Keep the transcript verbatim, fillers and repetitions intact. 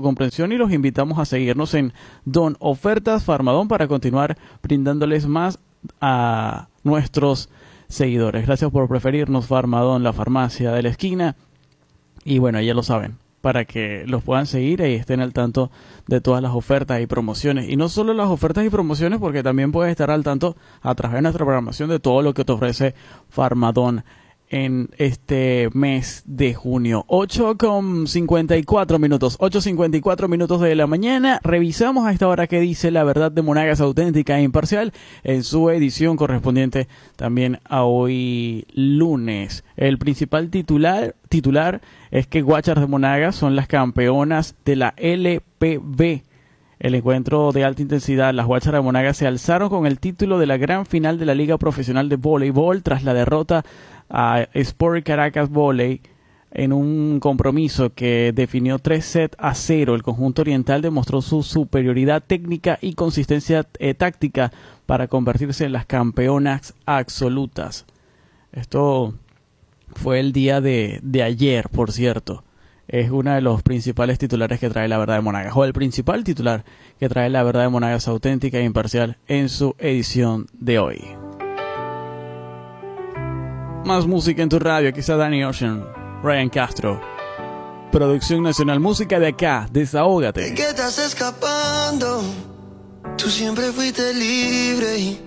comprensión y los invitamos a seguirnos en Don Ofertas Farmadón para continuar brindándoles más a nuestros seguidores. Gracias por preferirnos, Farmadón, la farmacia de la esquina. Y bueno, ya lo saben, para que los puedan seguir y estén al tanto de todas las ofertas y promociones. Y no solo las ofertas y promociones, porque también puedes estar al tanto a través de nuestra programación de todo lo que te ofrece Farmadón en este mes de junio. Ocho con cincuenta y cuatro minutos, ocho cincuenta y cuatro minutos de la mañana. Revisamos a esta hora qué dice La Verdad de Monagas, auténtica e imparcial, en su edición correspondiente también a hoy lunes. El principal titular, titular es que Guácharas de Monagas son las campeonas de la L P B. El encuentro de alta intensidad, las Guácharas de Monagas se alzaron con el título de la gran final de la Liga Profesional de Voleibol tras la derrota a Sport Caracas Volley en un compromiso que definió tres sets a cero. El conjunto oriental demostró su superioridad técnica y consistencia eh, táctica para convertirse en las campeonas absolutas. Esto fue el día de, de ayer, por cierto. Es uno de los principales titulares que trae La Verdad de Monagas, o el principal titular que trae La Verdad de Monagas, auténtica e imparcial, en su edición de hoy. Más música en tu radio, aquí está Danny Ocean, Ryan Castro. Producción Nacional, música de acá, desahógate. ¿De qué estás escapando? Tú siempre fuiste libre y